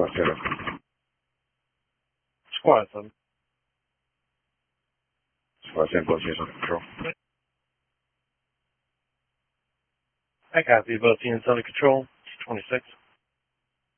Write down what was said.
Squad 7. Squad 7. Squad 7, both units under control. I copy, both units under control. 26.